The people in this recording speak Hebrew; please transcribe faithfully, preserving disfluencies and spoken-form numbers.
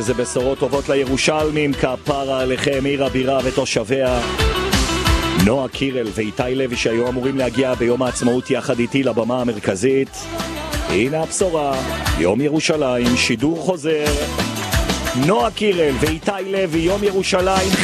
איזה בשורות טובות לירושלמים, כפרה עליכם עיר הבירה ותושביה. נועה קירל ואיתי לוי שהיו אמורים להגיע ביום העצמאות יחד איתי לבמה המרכזית. הנה הבשורה, יום ירושלים, שידור חוזר. נועה קירל ואיתי לוי, יום ירושלים